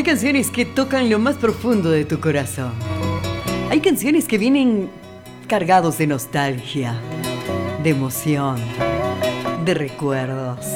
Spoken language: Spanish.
canciones que tocan lo más profundo de tu corazón. Hay canciones que vienen cargados de nostalgia, de emoción, de recuerdos.